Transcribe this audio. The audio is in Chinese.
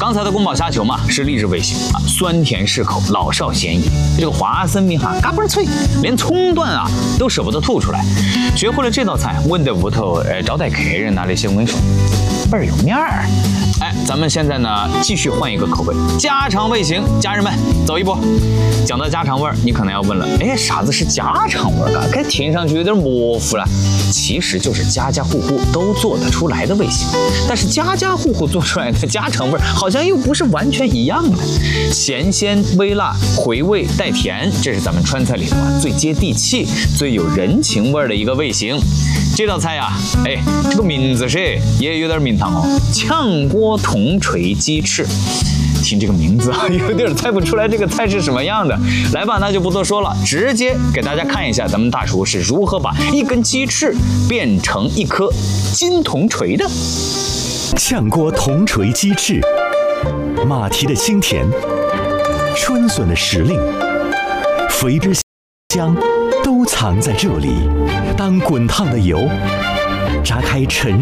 刚才的宫保虾球嘛，是励志味型啊，酸甜适口，老少咸宜。这个花生米哈，嘎嘣脆，连葱段啊都舍不得吐出来。学会了这道菜，问在屋头招待客人那些，我跟你说，倍儿有面儿。哎，咱们现在呢继续换一个口味，家常味型，家人们走一波。讲到家常味儿，你可能要问了，哎，啥子是家常味儿啊？该听上去有点模糊了。其实就是家家户户都做得出来的味型，但是家家户户做出来的家常味儿好像又不是完全一样的。咸鲜微辣，回味带甜，这是咱们川菜里头最接地气、最有人情味的一个味型。这道菜呀，哎，这个名字是也有点名堂哦，炝锅铜锤鸡翅。听这个名字啊，有点猜不出来这个菜是什么样的。来吧，那就不多说了，直接给大家看一下咱们大厨是如何把一根鸡翅变成一颗金铜锤的。 炝锅铜锤鸡翅，马蹄的清甜，春笋的时令，肥汁香都藏在这里。当滚烫的油炸开沉